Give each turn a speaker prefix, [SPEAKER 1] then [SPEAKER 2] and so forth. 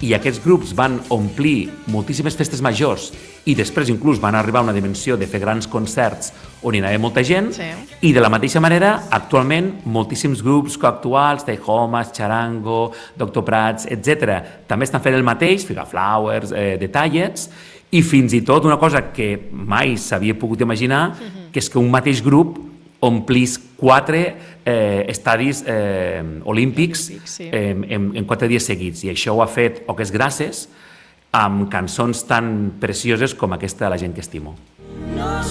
[SPEAKER 1] i aquests grups van omplir moltíssimes festes majors i després inclús van arribar a una dimensió de fer grans concerts on hi anava molta gent, i de la mateixa manera, actualment, moltíssims grups coactuals, de Homes, Charango, Doctor Prats, etc., també estan fent el mateix, Figaflowers, Detallets, i fins i tot una cosa que mai s'havia pogut imaginar, que és que un mateix grup omplís 4 estadis olímpics en 4 dies seguits. I això ho ha fet Oques Grasses amb cançons tan precioses com aquesta de La gent que estimo.